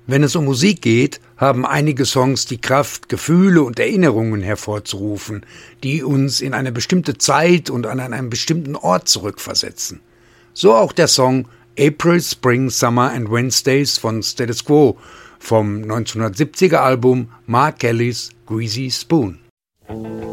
Wenn es um Musik geht, haben einige Songs die Kraft, Gefühle und Erinnerungen hervorzurufen, die uns in eine bestimmte Zeit und an einen bestimmten Ort zurückversetzen. So auch der Song April, Spring, Summer and Wednesdays von Status Quo vom 1970er Album Mark Kellys Greasy Spoon.